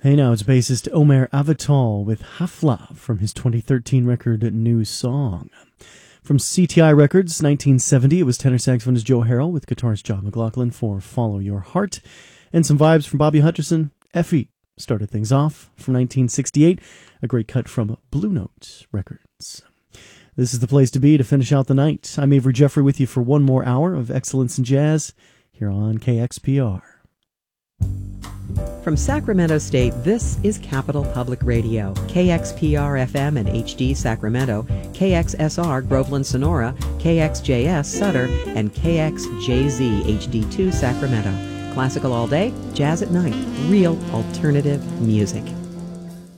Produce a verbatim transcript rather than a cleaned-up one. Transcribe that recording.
Hey now, it's bassist Omer Avital with Hafla from his twenty thirteen record New Song. From C T I Records, nineteen seventy, it was tenor saxophonist Joe Harrell with guitarist John McLaughlin for Follow Your Heart. And some vibes from Bobby Hutcherson. Effie started things off. From nineteen sixty-eight, a great cut from Blue Note Records. This is the place to be to finish out the night. I'm Avery Jeffrey with you for one more hour of Excellence in Jazz here on K X P R. From Sacramento State, this is Capital Public Radio, K X P R F M and H D Sacramento, K X S R Groveland Sonora, K X J S Sutter, and K X J Z H D two Sacramento. Classical all day, jazz at night, real alternative music.